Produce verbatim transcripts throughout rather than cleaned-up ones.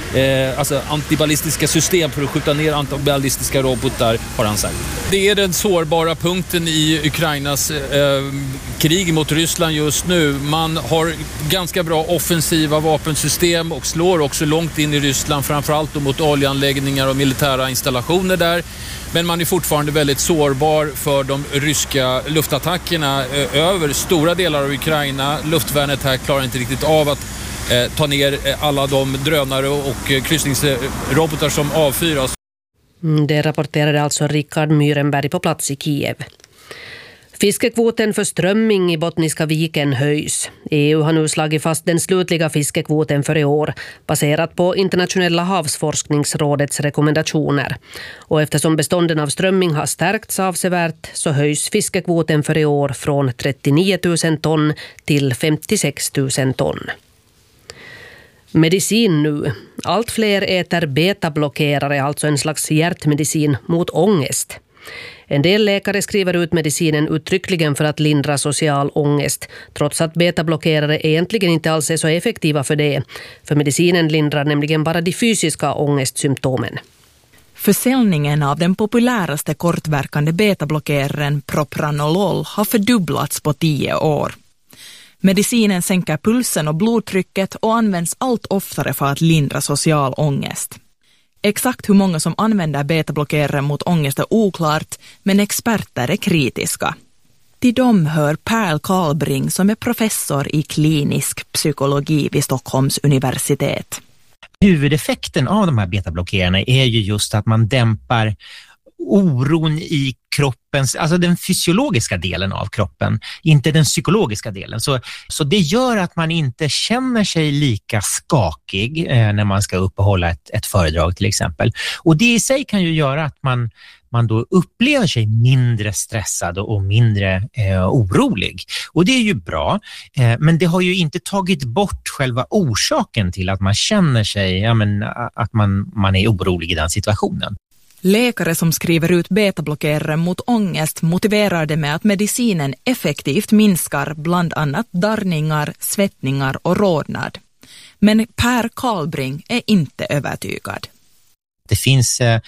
eh, alltså antiballistiska system för att skjuta ner antiballistiska robotar, har han sagt. Det är den sårbara punkten i Ukrainas eh, krig mot Ryssland just nu. Man har ganska bra offensiva vapensystem och slår också långt in i Ryssland, framförallt då mot oljeanläggningar och militära installationer där. Men man är fortfarande väldigt sårbar för de ryska luftattackerna eh, över stora delar av Ukraina. Luftvärnet här klarar inte riktigt av att eh, ta ner eh, alla de drönare och eh, kryssningsrobotar som avfyras. Det rapporterade alltså Rickard Myrenberg på plats i Kiev. Fiskekvoten för strömming i Bottniska viken höjs. E U har nu slagit fast den slutliga fiskekvoten för i år, baserat på Internationella havsforskningsrådets rekommendationer. Och eftersom bestånden av strömming har stärkts avsevärt så höjs fiskekvoten för i år från trettionio tusen ton till femtiosex tusen ton. Medicin nu. Allt fler äter betablockerare, alltså en slags hjärtmedicin mot ångest. En del läkare skriver ut medicinen uttryckligen för att lindra social ångest, trots att betablockerare egentligen inte alls är så effektiva för det. För medicinen lindrar nämligen bara de fysiska ångestsymptomen. Försäljningen av den populäraste kortverkande betablockeraren propranolol har fördubblats på tio år. Medicinen sänker pulsen och blodtrycket och används allt oftare för att lindra social ångest. Exakt hur många som använder betablockerare mot ångest är oklart, men experter är kritiska. Till dem hör Per Karlbring som är professor i klinisk psykologi vid Stockholms universitet. Huvudeffekten av de här betablockerarna är ju just att man dämpar oron i kroppens, alltså den fysiologiska delen av kroppen, inte den psykologiska delen. Så, så det gör att man inte känner sig lika skakig eh, när man ska upp och hålla ett, ett föredrag till exempel. Och det i sig kan ju göra att man, man då upplever sig mindre stressad och mindre eh, orolig. Och det är ju bra, eh, men det har ju inte tagit bort själva orsaken till att man känner sig, ja, men, att man, man är orolig i den situationen. Läkare som skriver ut betablockerare mot ångest motiverar det med att medicinen effektivt minskar bland annat darrningar, svettningar och rodnad. Men Per Karlbring är inte övertygad. Det finns eh,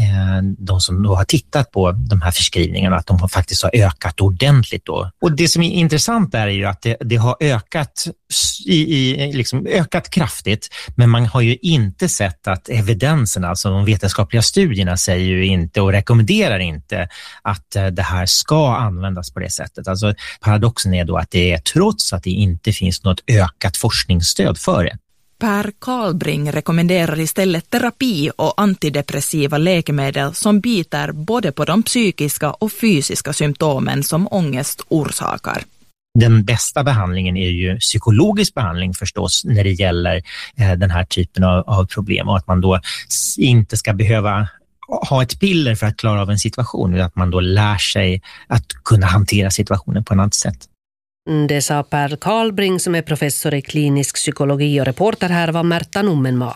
de som då har tittat på de här förskrivningarna, att de har faktiskt har ökat ordentligt då. Och det som är intressant där är ju att det, det har ökat, i, i, liksom ökat kraftigt, men man har ju inte sett att evidensen, alltså de vetenskapliga studierna, säger ju inte och rekommenderar inte att eh, det här ska användas på det sättet. Alltså paradoxen är då att det är trots att det inte finns något ökat forskningsstöd för det. Per Karlbring rekommenderar istället terapi och antidepressiva läkemedel som biter både på de psykiska och fysiska symptomen som ångest orsakar. Den bästa behandlingen är ju psykologisk behandling förstås när det gäller eh, den här typen av, av problem, och att man då inte ska behöva ha ett piller för att klara av en situation, utan att man då lär sig att kunna hantera situationen på ett annat sätt. Det sa Per Karlbring som är professor i klinisk psykologi, och reporter här var Märta Nummenmaa.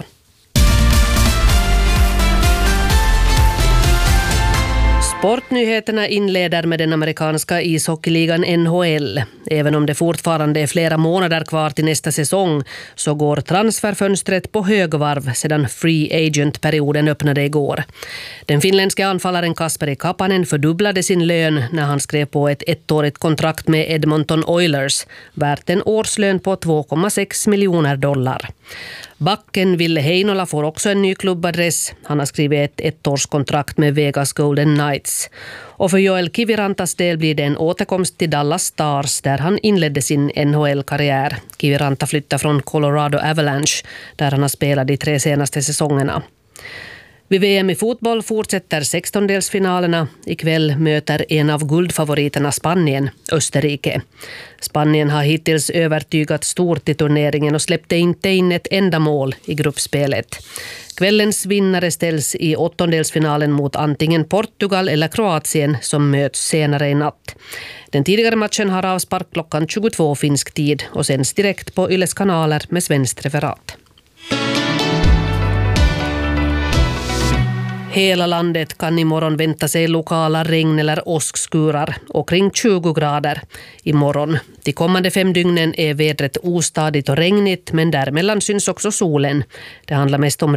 Sportnyheterna inleder med den amerikanska ishockeyligan N H L. Även om det fortfarande är flera månader kvar till nästa säsong så går transferfönstret på högvarv sedan free agent-perioden öppnade igår. Den finländska anfallaren Kasperi Kapanen fördubblade sin lön när han skrev på ett ettårigt kontrakt med Edmonton Oilers, värt en årslön på två komma sex miljoner dollar. Backen Ville Heinola får också en ny klubbadress. Han har skrivit ett ettårskontrakt med Vegas Golden Knights. Och för Joel Kivirantas del blir det en återkomst till Dallas Stars där han inledde sin N H L-karriär. Kiviranta flyttar från Colorado Avalanche där han har spelat de tre senaste säsongerna. Vid V M i fotboll fortsätter sextondelsfinalerna. Ikväll möter en av guldfavoriterna Spanien, Österrike. Spanien har hittills övertygat stort i turneringen och släppte inte in ett enda mål i gruppspelet. Kvällens vinnare ställs i åttondelsfinalen mot antingen Portugal eller Kroatien som möts senare i natt. Den tidigare matchen har avspark klockan tjugotvå finsk tid och sänds direkt på Yles kanaler med svenskt referat. Hela landet kan imorgon vänta sig lokala regn- eller åskskurar och kring tjugo grader imorgon. De kommande fem dygnen är vädret ostadigt och regnigt, men däremellan syns också solen. Det handlar mest om